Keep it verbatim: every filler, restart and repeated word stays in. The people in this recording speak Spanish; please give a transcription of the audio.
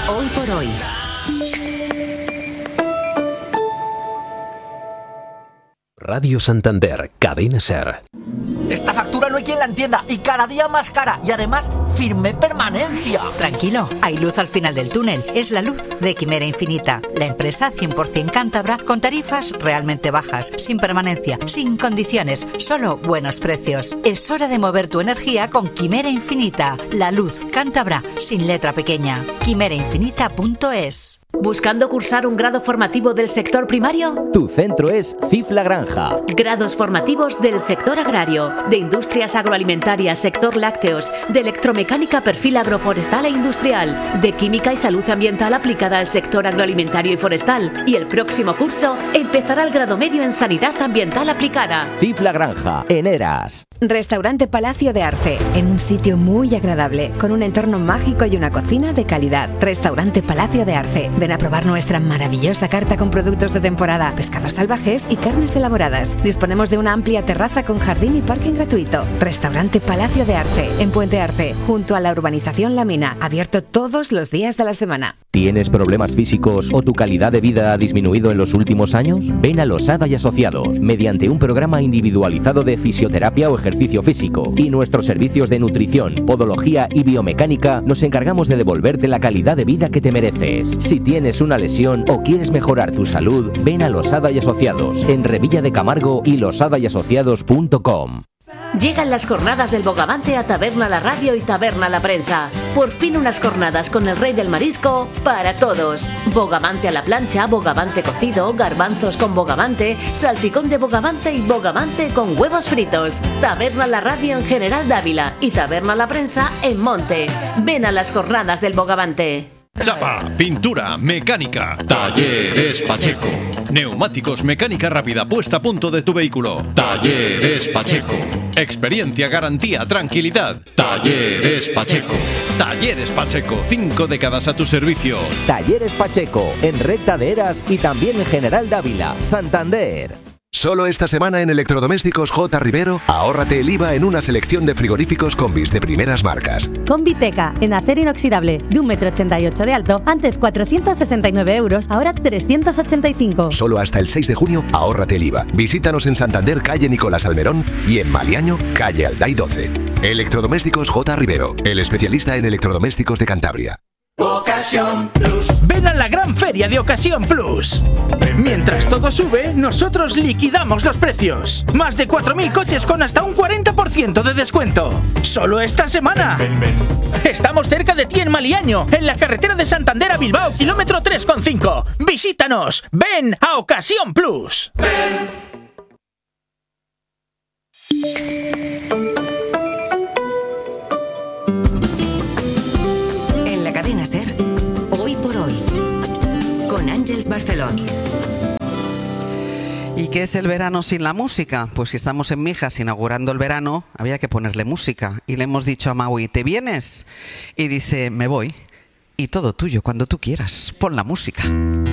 Hoy por hoy. Radio Santander, Cadena Ser. Esta factura no hay quien la entienda y cada día más cara y además firme permanencia. Tranquilo, hay luz al final del túnel. Es la luz de Quimera Infinita, la empresa cien por ciento cántabra con tarifas realmente bajas, sin permanencia, sin condiciones, solo buenos precios. Es hora de mover tu energía con Quimera Infinita, la luz cántabra sin letra pequeña. quimera infinita punto es. ¿Buscando cursar un grado formativo del sector primario? Tu centro es C I F La Granja. Grados formativos del sector agrario, de industrias agroalimentarias, sector lácteos, de electromecánica perfil agroforestal e industrial, de química y salud ambiental aplicada al sector agroalimentario y forestal. Y el próximo curso empezará el grado medio en sanidad ambiental aplicada. C I F La Granja, en Eras. Restaurante Palacio de Arce, en un sitio muy agradable, con un entorno mágico y una cocina de calidad. Restaurante Palacio de Arce. Ven a probar nuestra maravillosa carta con productos de temporada, pescados salvajes y carnes elaboradas. Disponemos de una amplia terraza con jardín y parking gratuito. Restaurante Palacio de Arce, en Puente Arce, junto a la urbanización La Mina, abierto todos los días de la semana. ¿Tienes problemas físicos o tu calidad de vida ha disminuido en los últimos años? Ven a Losada y Asociados, mediante un programa individualizado de fisioterapia o ejercicio físico y nuestros servicios de nutrición, podología y biomecánica, nos encargamos de devolverte la calidad de vida que te mereces. Si tienes una lesión o quieres mejorar tu salud, ven a Losada y Asociados, en Revilla de Camargo y losada y asociados punto com. Llegan las jornadas del Bogavante a Taberna la Radio y Taberna la Prensa. Por fin unas jornadas con el rey del marisco para todos. Bogavante a la plancha, bogavante cocido, garbanzos con bogavante, salpicón de bogavante y bogavante con huevos fritos. Taberna la Radio en General Dávila y Taberna la Prensa en Monte. Ven a las jornadas del Bogavante. Chapa, pintura, mecánica, Talleres Pacheco. Neumáticos, mecánica rápida, puesta a punto de tu vehículo, Talleres Pacheco. Experiencia, garantía, tranquilidad, Talleres Pacheco. Talleres Pacheco, cinco décadas a tu servicio. Talleres Pacheco, en Recta de Eras y también en General Dávila, Santander. Solo esta semana en Electrodomésticos J. Rivero, ahórrate el I V A en una selección de frigoríficos Combis de primeras marcas. Combiteca, en acero inoxidable, de un metro ochenta y ocho de alto, antes cuatrocientos sesenta y nueve euros, ahora trescientos ochenta y cinco. Solo hasta el seis de junio, ahórrate el I V A. Visítanos en Santander, calle Nicolás Almerón, y en Maliaño, calle Alday doce. Electrodomésticos J. Rivero, el especialista en electrodomésticos de Cantabria. Ocasión Plus. Ven a la gran feria de Ocasión Plus. Mientras todo sube, nosotros liquidamos los precios. Más de cuatro mil coches con hasta un cuarenta por ciento de descuento. Solo esta semana. Ven, ven. Estamos cerca de ti en Maliaño, en la carretera de Santander a Bilbao, kilómetro tres coma cinco. Visítanos. Ven a Ocasión Plus. Ven. Cadena Ser, Hoy por Hoy, con Ángeles Barcelón. ¿Y qué es el verano sin la música? Pues si estamos en Mijas inaugurando el verano, había que ponerle música. Y le hemos dicho a Maui, ¿te vienes? Y dice, me voy. Y todo tuyo, cuando tú quieras. Pon la música.